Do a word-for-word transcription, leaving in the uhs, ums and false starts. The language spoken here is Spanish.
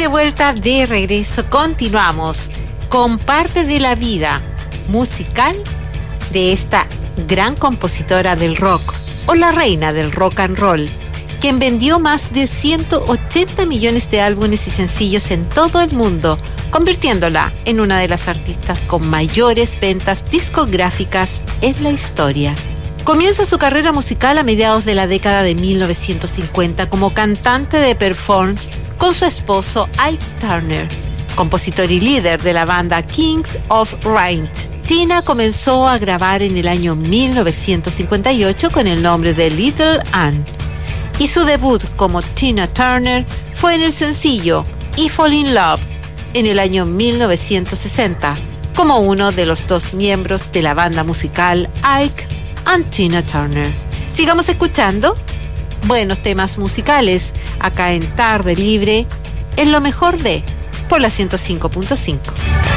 de vuelta, de regreso, continuamos con parte de la vida musical de esta gran compositora del rock, o la reina del rock and roll, quien vendió más de ciento ochenta millones de álbumes y sencillos en todo el mundo, convirtiéndola en una de las artistas con mayores ventas discográficas en la historia. Comienza su carrera musical a mediados de la década de mil novecientos cincuenta como cantante de performance con su esposo Ike Turner, compositor y líder de la banda Kings of Rhythm. Tina comenzó a grabar en el año mil novecientos cincuenta y ocho con el nombre de Little Ann, y su debut como Tina Turner fue en el sencillo I Fall in Love en el año mil novecientos sesenta, como uno de los dos miembros de la banda musical Ike and Tina Turner. Sigamos escuchando buenos temas musicales acá en Tarde Libre, en lo mejor de por la ciento cinco punto cinco.